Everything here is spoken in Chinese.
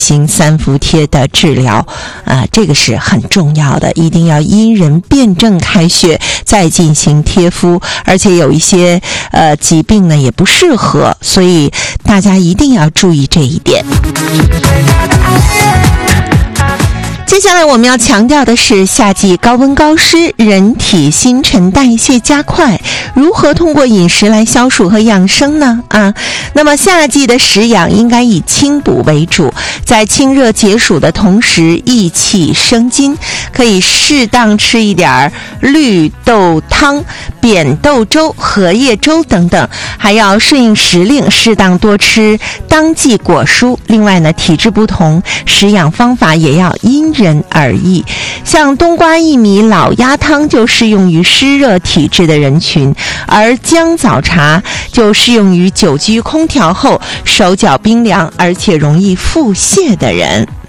行三伏贴的治疗这个是很重要的，一定要因人辩证开穴再进行贴敷，而且有一些疾病呢也不适合，所以大家一定要注意这一点。接下来我们要强调的是，夏季高温高湿，人体新陈代谢加快，如何通过饮食来消暑和养生呢？那么夏季的食养应该以清补为主，在清热解暑的同时益气生津，可以适当吃一点绿豆汤、扁豆粥、荷叶粥等等，还要顺应时令，适当多吃当季果蔬。另外呢，体质不同，食养方法也要因人而异，像冬瓜薏米老鸭汤就适用于湿热体质的人群，而姜枣茶就适用于久居空调后手脚冰凉而且容易腹泻的人。